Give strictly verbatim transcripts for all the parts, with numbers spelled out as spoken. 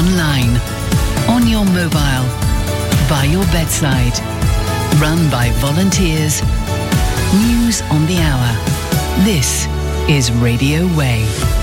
online, on your mobile, by your bedside. Run by volunteers. News on the hour. This is Radio Way.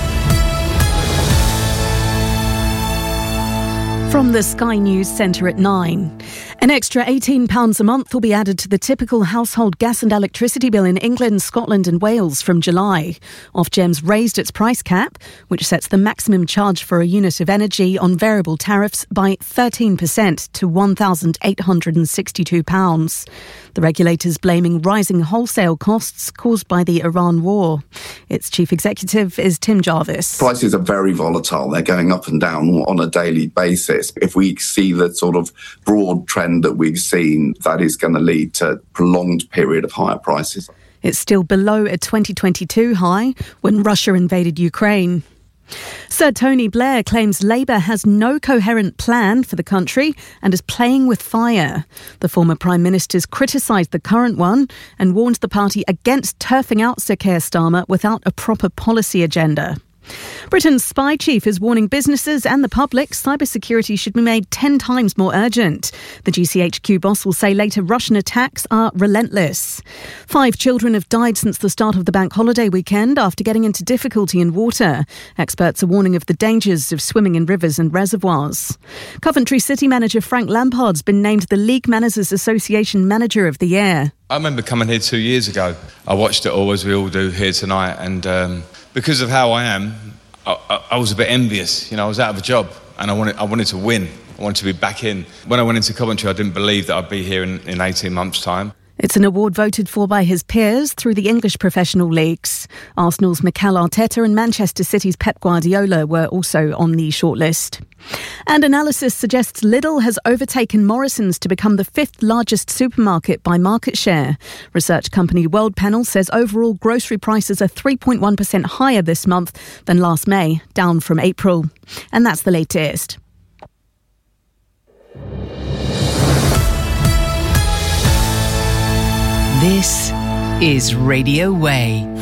From the Sky News Centre at nine. An extra eighteen pounds a month will be added to the typical household gas and electricity bill in England, Scotland and Wales from July. Ofgem's raised its price cap, which sets the maximum charge for a unit of energy on variable tariffs by thirteen percent to one thousand eight hundred sixty-two pounds. The regulator's blaming rising wholesale costs caused by the Iran war. Its chief executive is Tim Jarvis. Prices are very volatile. They're going up and down on a daily basis. If we see the sort of broad trend that we've seen, that is going to lead to a prolonged period of higher prices. It's still below a twenty twenty-two high when Russia invaded Ukraine. Sir Tony Blair claims Labour has no coherent plan for the country and is playing with fire. The former Prime Minister's criticised the current one and warned the party against turfing out Sir Keir Starmer without a proper policy agenda. Britain's spy chief is warning businesses and the public cybersecurity should be made ten times more urgent. The G C H Q boss will say later Russian attacks are relentless. Five children have died since the start of the bank holiday weekend after getting into difficulty in water. Experts are warning of the dangers of swimming in rivers and reservoirs. Coventry City manager Frank Lampard's been named the League Managers Association Manager of the Year. I remember coming here two years ago. I watched it all, as we all do here tonight, and um, because of how I am, I, I, I was a bit envious. You know, I was out of a job and I wanted, I wanted to win. I wanted to be back in. When I went into Coventry, I didn't believe that I'd be here in, in eighteen months' time. It's an award voted for by his peers through the English professional leagues. Arsenal's Mikel Arteta and Manchester City's Pep Guardiola were also on the shortlist. And analysis suggests Lidl has overtaken Morrison's to become the fifth largest supermarket by market share. Research company World Panel says overall grocery prices are three point one percent higher this month than last May, down from April. And that's the latest. This is Radio Way.